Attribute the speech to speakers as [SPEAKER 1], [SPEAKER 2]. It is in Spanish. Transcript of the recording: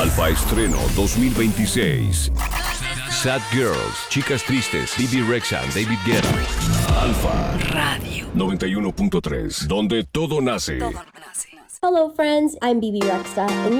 [SPEAKER 1] Alfa Estreno 2026. Sad Girls, Chicas Tristes, Bibi Rexha, David Guetta. Alfa Radio 91.3, donde todo nace.
[SPEAKER 2] Hello, friends. I'm BB Rexha, and